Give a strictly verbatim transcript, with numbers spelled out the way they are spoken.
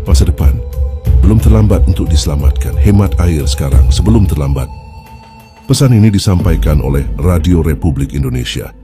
masa depan. Belum terlambat untuk diselamatkan. Hemat air sekarang sebelum terlambat. Pesan ini disampaikan oleh Radio Republik Indonesia.